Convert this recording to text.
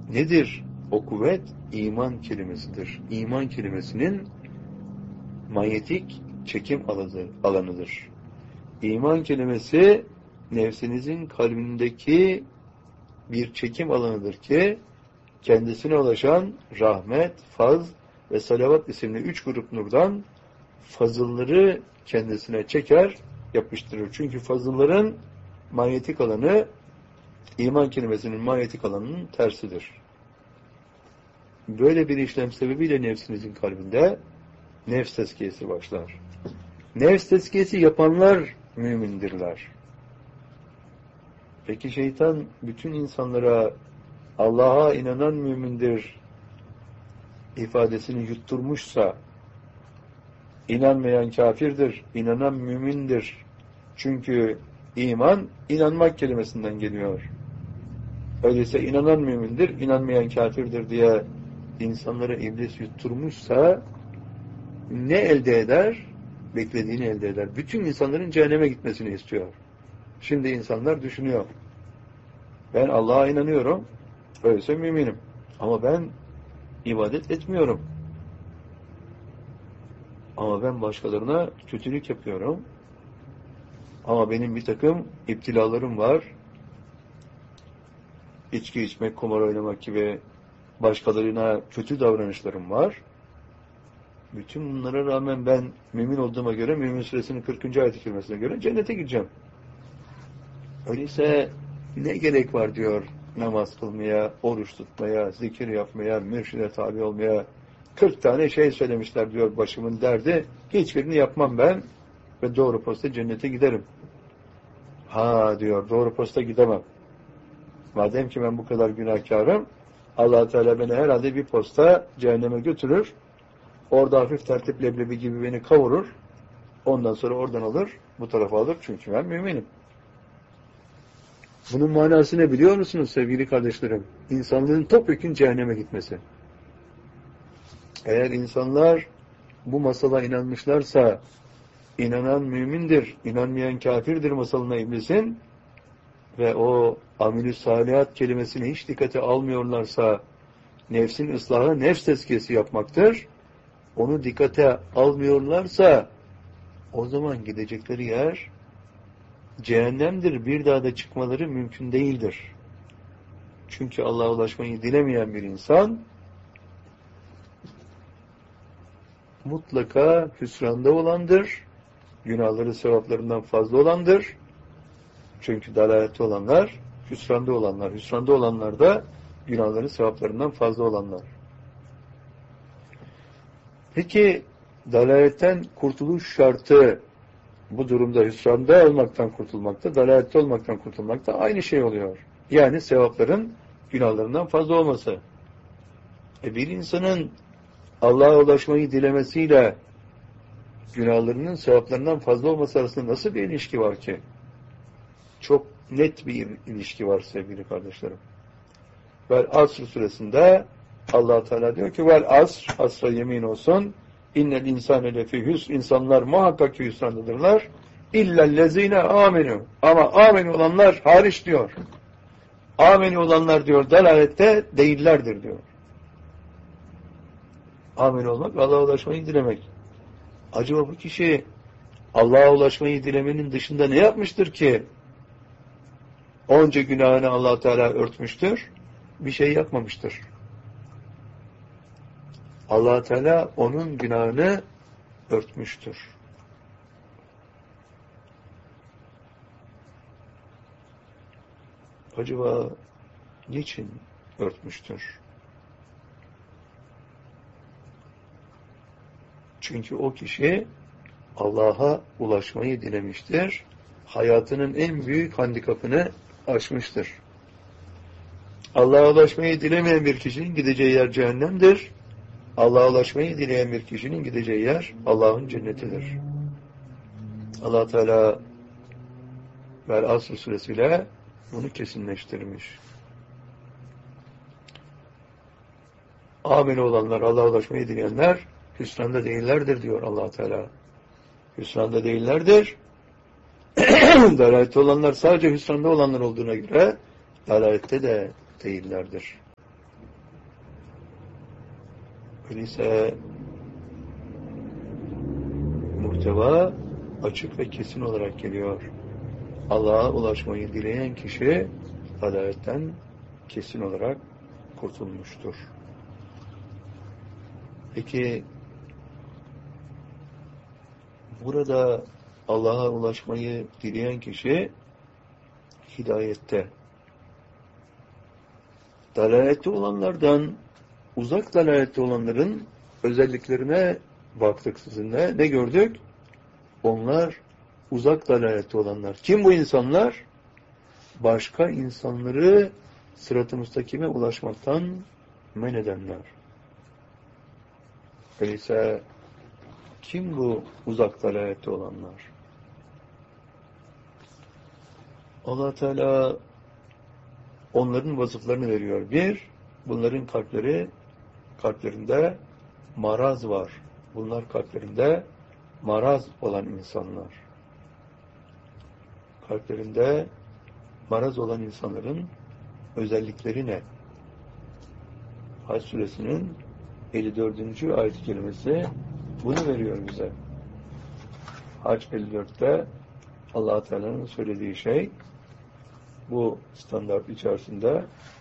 Nedir o kuvvet? İman kelimesidir. İman kelimesinin manyetik çekim alanıdır. İman kelimesi nefsinizin kalbindeki bir çekim alanıdır ki kendisine ulaşan rahmet, faz ve salavat isimli 3 grup nurdan fazılları kendisine çeker, yapıştırır. Çünkü fazılların manyetik alanı iman kelimesinin manyetik alanının tersidir. Böyle bir işlem sebebiyle nefsinizin kalbinde nefs tezkiyesi başlar. Nefs tezkiyesi yapanlar mümindirler. Peki şeytan bütün insanlara Allah'a inanan mümindir ifadesini yutturmuşsa, inanmayan kafirdir, inanan mümindir. Çünkü iman, inanmak kelimesinden geliyor. Öyleyse inanan mümindir, inanmayan kafirdir diye insanlara iblis yutturmuşsa, ne elde eder? Beklediğini elde eder. Bütün insanların cehenneme gitmesini istiyor. Şimdi insanlar düşünüyor. Ben Allah'a inanıyorum, öyleyse müminim. Ama ben ibadet etmiyorum. Ama ben başkalarına kötülük yapıyorum. Ama benim bir takım iptilalarım var. İçki içmek, kumar oynamak gibi başkalarına kötü davranışlarım var. Bütün bunlara rağmen ben mümin olduğuma göre, Mümin Suresinin 40. ayet-i kerimesine göre cennete gideceğim. Öyleyse ne gerek var diyor namaz kılmaya, oruç tutmaya, zikir yapmaya, mürşide tabi olmaya. 40 tane şey söylemişler diyor başımın derdi. Hiçbirini yapmam ben ve doğru posta cennete giderim. Ha diyor doğru posta gidemem. Madem ki ben bu kadar günahkarım, Allah Teala beni herhalde bir posta cehenneme götürür. Orada hafif tertip leblebi gibi beni kavurur. Ondan sonra oradan alır, bu tarafa alır. Çünkü ben müminim. Bunun manası ne biliyor musunuz sevgili kardeşlerim? İnsanlığın topyekün cehenneme gitmesi. Eğer insanlar bu masala inanmışlarsa, inanan mümindir, inanmayan kafirdir masalına iblisin ve o amilü salihat kelimesini hiç dikkate almıyorlarsa, nefsin ıslahı, nefs tezkiyesi yapmaktır. Onu dikkate almıyorlarsa, o zaman gidecekleri yer cehennemdir. Bir daha da çıkmaları mümkün değildir. Çünkü Allah'a ulaşmayı dilemeyen bir insan mutlaka hüsranda olandır. Günahları sevaplarından fazla olandır. Çünkü dalalette olanlar hüsranda olanlar. Hüsranda olanlar da günahları sevaplarından fazla olanlar. Peki dalaletten kurtuluş şartı bu durumda hüsranda olmaktan kurtulmakta, dalalette olmaktan kurtulmakta aynı şey oluyor. Yani sevapların günahlarından fazla olması. Bir insanın Allah'a ulaşmayı dilemesiyle günahlarının sevaplarından fazla olması arasında nasıl bir ilişki var ki? Çok net bir ilişki var sevgili kardeşlerim. Vel Asr suresinde Allah Teala diyor ki vel asr, asra yemin olsun, innel insane lefî hüsr, insanlar muhakkak ki hüsrandadırlar, illellezîne âmenû, ama âmenû olanlar hariç diyor. Âmenû olanlar diyor dalalette değillerdir diyor. Âmenû olmak Allah'a ulaşmayı dilemek. Acaba bu kişi Allah'a ulaşmayı dilemenin dışında ne yapmıştır ki onca günahını Allah Teala örtmüştür? Bir şey yapmamıştır. Allah Teala onun günahını örtmüştür. Acaba niçin örtmüştür? Çünkü o kişi Allah'a ulaşmayı dilemiştir. Hayatının en büyük handikapını aşmıştır. Allah'a ulaşmayı dilemeyen bir kişinin gideceği yer cehennemdir. Allah'a ulaşmayı dileyen bir kişinin gideceği yer Allah'ın cennetidir. Allah Teala Vel Asr suresiyle bunu kesinleştirmiş. Amin olanlar, Allah'a ulaşmayı dileyenler hüsranda değillerdir diyor Allah Teala. Hüsranda değillerdir. Dalalette olanlar sadece hüsranda olanlar olduğuna göre dalalette de değillerdir. Öyleyse muhteva açık ve kesin olarak geliyor. Allah'a ulaşmayı dileyen kişi adaletten kesin olarak kurtulmuştur. Peki burada Allah'a ulaşmayı dileyen kişi hidayette. Dalalette olanlardan, uzak dalalette olanların özelliklerine baktık sizinle. Ne gördük? Onlar uzak dalalette olanlar. Kim bu insanlar? Başka insanları sırat-ı müstakime ulaşmaktan men edenler. Öyleyse kim bu uzak dalalette olanlar? Allah Teala onların vasıflarını veriyor. Bir, bunların kalplerinde maraz var. Bunlar kalplerinde maraz olan insanlar. Kalplerinde maraz olan insanların özellikleri ne? Hac suresinin 54. ayet-i kerimesi bunu veriyor bize. Hac 54'te Allah Teala'nın söylediği şey bu standart içerisinde